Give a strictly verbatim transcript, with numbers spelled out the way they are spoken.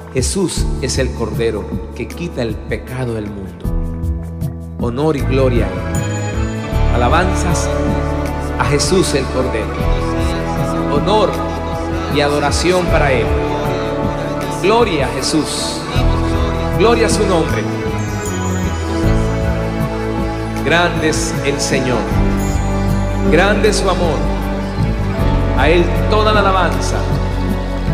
Jesús es el Cordero que quita el pecado del mundo. Honor y gloria, alabanzas a Jesús el Cordero. Honor y adoración para Él. Gloria a Jesús. Gloria a su nombre. Grande es el Señor. Grande es su amor. A Él toda la alabanza.